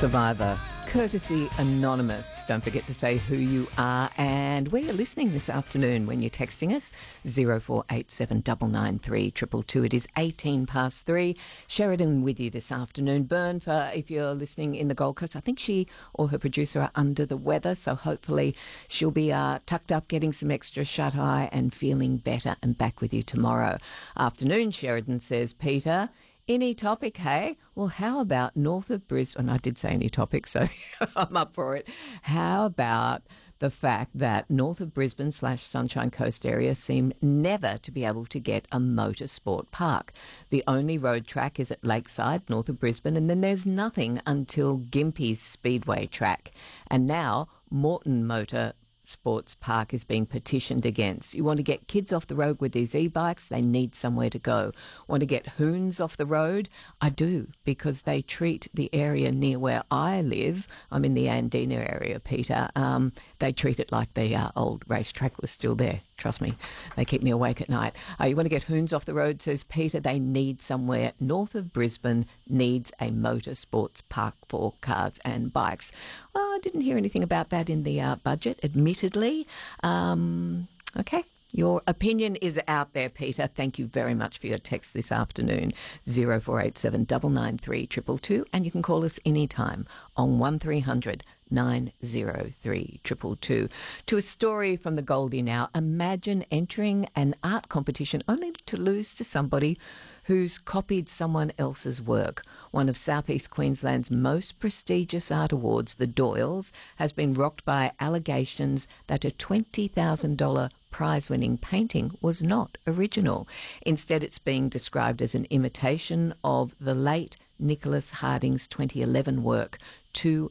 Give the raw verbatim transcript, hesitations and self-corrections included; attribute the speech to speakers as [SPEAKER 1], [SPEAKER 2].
[SPEAKER 1] Survivor, courtesy anonymous. Don't forget to say who you are and where you're listening this afternoon when you're texting us. zero four eight seven nine nine three two two two. It is eighteen past three. Sheridan with you this afternoon. Bern, for if you're listening in the Gold Coast, I think she or her producer are under the weather, so hopefully she'll be uh, tucked up, getting some extra shut-eye and feeling better, and back with you tomorrow. Afternoon, Sheridan says, Peter, any topic, hey? Well, how about north of Brisbane? I did say any topic, so I'm up for it. How about the fact that north of Brisbane slash Sunshine Coast area seem never to be able to get a motorsport park? The only road track is at Lakeside, north of Brisbane, and then there's nothing until Gympie's Speedway track. And now Moreton Motor Sports Park is being petitioned against. You want to get kids off the road with these e-bikes, they need somewhere to go. Want to get hoons off the road? I do, because they treat the area near where I live, I'm in the Andina area, Peter, um, they treat it like the uh, old racetrack was still there. Trust me, they keep me awake at night. Uh, you want to get hoons off the road, says Peter, they need somewhere north of Brisbane, needs a motorsports park for cars and bikes. Well, I didn't hear anything about that in the uh, budget, admittedly. Um, okay. Your opinion is out there, Peter. Thank you very much for your text this afternoon. zero four eight seven nine nine three two two two, and you can call us anytime on one three hundred nine zero three two two two. To a story from the Goldie now. Imagine entering an art competition only to lose to somebody who's copied someone else's work. One of Southeast Queensland's most prestigious art awards, the Doyles, has been rocked by allegations that a twenty thousand dollars prize-winning painting was not original. Instead, it's being described as an imitation of the late Nicholas Harding's twenty eleven work, Two